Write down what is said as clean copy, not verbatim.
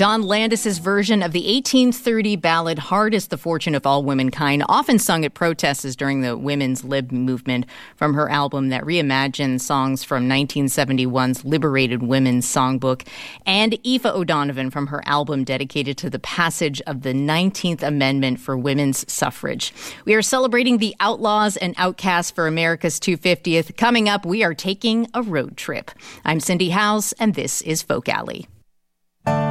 Don Landis's version of the 1830 ballad Hard is the Fortune of All Womankind, often sung at protests during the women's lib movement, from her album that reimagined songs from 1971's Liberated Women's Songbook, and Aoife O'Donovan from her album dedicated to the passage of the 19th Amendment for women's suffrage. We are celebrating the outlaws and outcasts for America's 250th. Coming up, we are taking a road trip. I'm Cindy Howes, and this is Folk Alley.